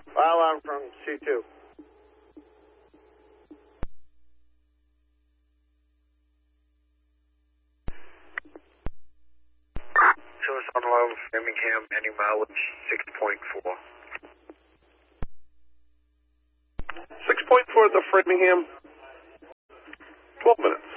Fire alarm from C2. Source on low, Framingham, any mileage 6.4. 6.4 at the Framingham. 12 minutes.